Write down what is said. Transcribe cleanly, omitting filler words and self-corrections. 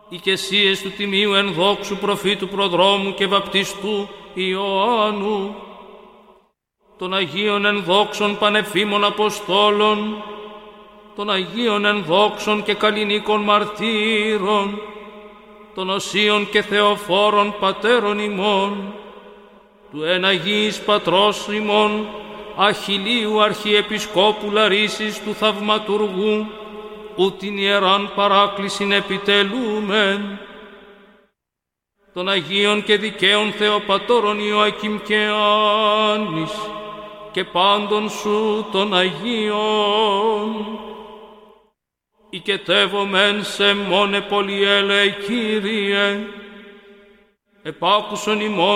οικεσίες του τιμίου ενδόξου προφήτου προδρόμου και βαπτιστού Ιωάννου, των Αγίων ενδόξων πανεφήμων Αποστόλων, των Αγίων ενδόξων και καλλινίκων μαρτύρων, των οσίων και θεοφόρων πατέρων ημών, του εν Αγίης Πατρός ημών, Αχιλλείου Αρχιεπισκόπου Λαρίσης του Θαυματουργού, ου την ιεράν παράκλησιν επιτελούμεν, των Αγίων και δικαίων Θεοπατώρων Ιωακήμ και Άννης, και πάντων σου των Αγίων, οικετεύομεν σε μόνε πολυέλεε Κύριε, επάκουσον ημών